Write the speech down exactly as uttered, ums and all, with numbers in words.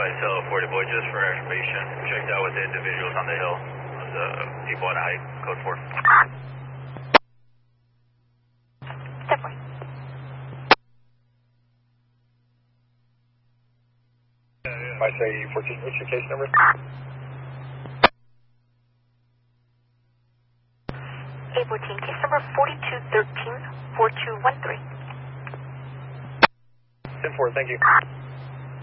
tell forty boy just for information. Checked out with the individuals on the hill. The people on the height, code four. Definitely. I say fourteen, what's your case number? A fourteen, case number forty-two thirteen, four two one three. ten four, thank you.